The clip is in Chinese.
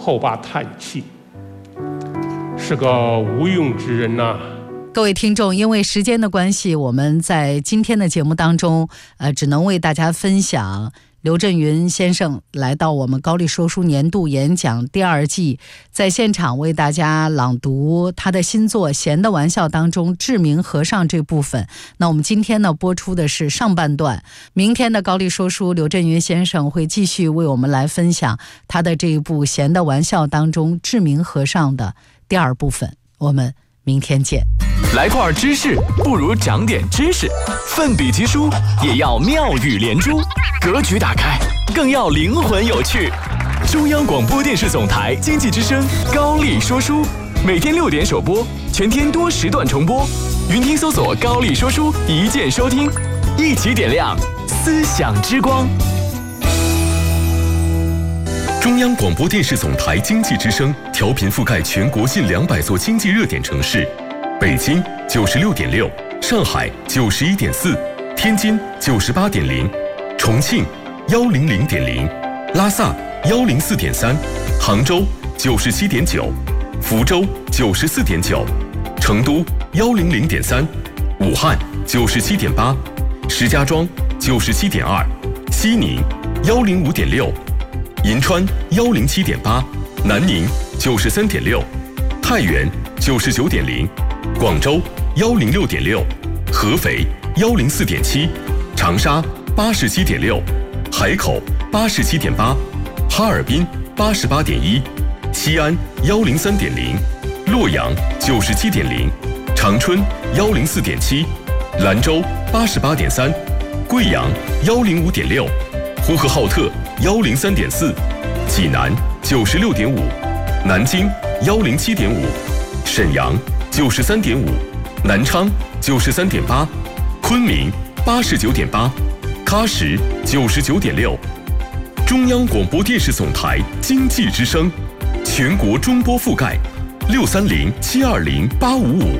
后爸叹气，是个无用之人呐。 各位听众，因为时间的关系，我们在今天的节目当中，只能为大家分享刘震云先生来到我们高丽说书年度演讲第2季，在现场为大家朗读他的新作《闲的玩笑》当中志明和尚这部分。那我们今天呢播出的是上半段，明天的高丽说书刘震云先生会继续为我们来分享他的这一部《闲的玩笑》当中志明和尚的第2部分。我们明天见。 来块知识不如长点知识，奋笔疾书也要妙语连珠，格局打开更要灵魂有趣。中央广播电视总台经济之声高丽说书，每天6点首播，全天多时段重播。云听搜索高丽说书，一键收听，一起点亮思想之光。 中央广播电视总台经济之声调频覆盖全国近200座经济热点城市，北京96.6，上海91.4，天津98.0，重庆100.0，拉萨104.3，杭州97.9，福州94.9，成都100.3，武汉97.8，石家庄97.2，西宁105.6。银川107.8，南宁93.6，太原99.0，广州106.6，合肥104.7，长沙87.6，海口87.8，哈尔滨88.1，西安103.0，洛阳97.0，长春104.7，兰州88.3，贵阳105.6，呼和浩特103.4，济南96.5，南京107.5，沈阳93.5，南昌93.8，昆明89.8，喀什99.6。中央广播电视总台经济之声，全国中波覆盖，630-720-855。